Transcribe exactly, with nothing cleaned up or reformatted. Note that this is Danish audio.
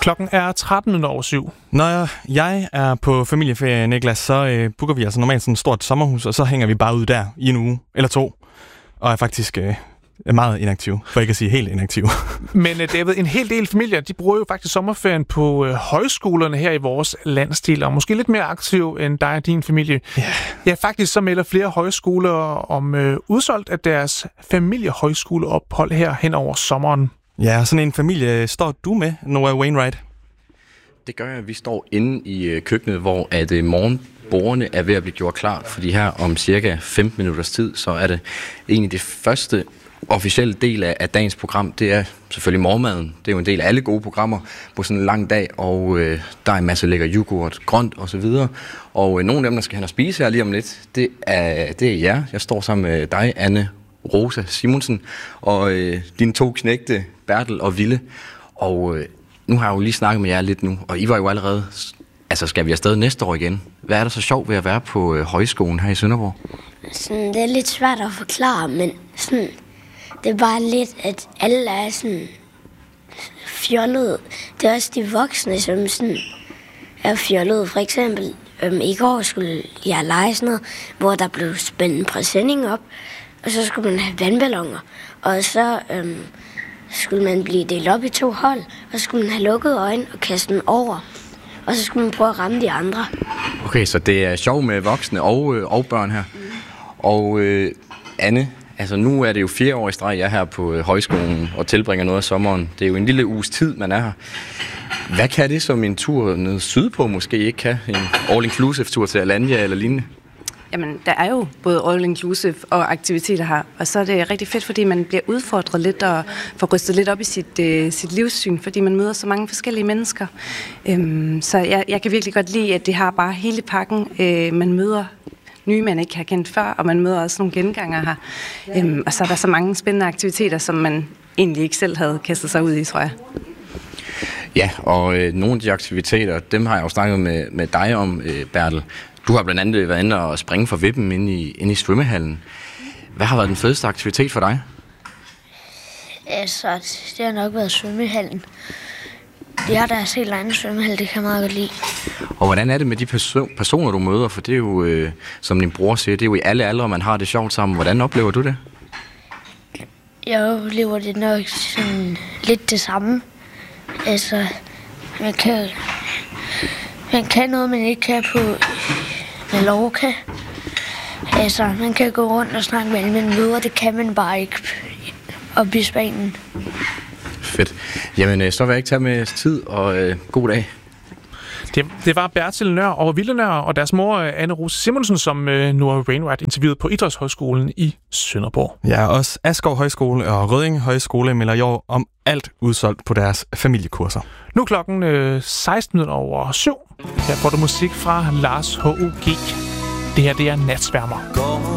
Klokken er tretten over syv. Når jeg er på familieferie, Niklas, så øh, booker vi altså normalt sådan et stort sommerhus, og så hænger vi bare ud der i en uge eller to, og er faktisk øh, meget inaktiv, for ikke at sige helt inaktiv. Men øh, David, en hel del familier, de bruger jo faktisk sommerferien på øh, højskolerne her i vores landsdel, og måske lidt mere aktiv end dig og din familie. Yeah. Ja, faktisk så melder flere højskoler om øh, udsolgt af deres familiehøjskoleophold her hen over sommeren. Ja, sådan en familie står du med, Noah Wainwright? Det gør jeg. Vi står inde i køkkenet, hvor at morgenbordene er ved at blive gjort klar, fordi her om cirka femten minutters tid, så er det egentlig det første officielle del af dagens program. Det er selvfølgelig morgenmaden. Det er jo en del af alle gode programmer på sådan en lang dag, og øh, der er en masse lækker yoghurt, grønt og så videre. Og øh, nogle af dem, der skal hen og spise her lige om lidt, det er, det er jer. Jeg står sammen med dig, Anne Rosa Simonsen, og øh, dine to knægte, Bertel og Ville. Og øh, nu har jeg jo lige snakket med jer lidt nu, og I var jo allerede, altså skal vi afsted næste år igen? Hvad er der så sjovt ved at være på øh, højskolen her i Sønderborg? Sådan, det er lidt svært at forklare, men sådan, det er bare lidt, at alle er sådan fjollede. Det er også de voksne, som sådan er fjollede. For eksempel, øhm, i går skulle jeg lege sådan noget, hvor der blev spændt en præsending op, og så skulle man have vandballoner, og så øhm, skulle man blive delt op i to hold, og så skulle man have lukket øjne og kaste dem over, og så skulle man prøve at ramme de andre. Okay, så det er sjov med voksne og, øh, og børn her. Mm. Og øh, Anne, altså nu er det jo fire år i streg, jeg er her på øh, højskolen og tilbringer noget af sommeren. Det er jo en lille uges tid, man er her. Hvad kan det som en tur ned sydpå måske ikke kan? En all-inclusive tur til Alanya eller lignende? Jamen, der er jo både all-inclusive og aktiviteter her, og så er det rigtig fedt, fordi man bliver udfordret lidt og får rystet lidt op i sit, øh, sit livssyn, fordi man møder så mange forskellige mennesker. Øhm, så jeg, jeg kan virkelig godt lide, at det har bare hele pakken. Øh, man møder nye, man ikke har kendt før, og man møder også nogle genganger her. Øhm, og så er der så mange spændende aktiviteter, som man egentlig ikke selv havde kastet sig ud i, tror jeg. Ja, og øh, nogle af de aktiviteter, dem har jeg jo snakket med, med dig om, øh, Bertel. Du har blandt andet været inde og springe for vippen inde i, inde i svømmehallen. Hvad har været den fedeste aktivitet for dig? Altså, det har nok været svømmehallen. Jeg har deres helt egen svømmehal, det kan jeg meget godt lide. Og hvordan er det med de perso- personer, du møder? For det er jo, øh, som din bror siger, det er jo i alle aldre, man har det sjovt sammen. Hvordan oplever du det? Jeg oplever det nok sådan lidt det samme. Altså, man kan, man kan noget, man ikke kan på Mallorca. Altså, man kan gå rundt og snakke med alle, men møder, det kan man bare ikke op i Spanien. Fedt. Jamen, så vil jeg ikke tage med tid, og øh, god dag. Det, det var Bertil Nør og Ville Nør og deres mor, Anne Rose Simonsen, som øh, nu har Wainwright interviewet på Idrætshøjskolen i Sønderborg. Ja, også Askov Højskole og Rødding Højskole melder i år om alt udsolgt på deres familiekurser. Nu er klokken øh, seksten over syv. Her får du musik fra Lars H U G. Det her, det er Natsværmer. Går